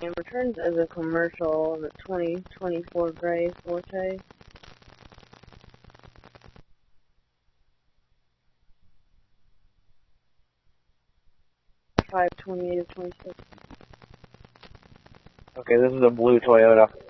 and returns as a commercial, the 2024 gray Forte. $528 of 26. Okay, this is a blue Toyota.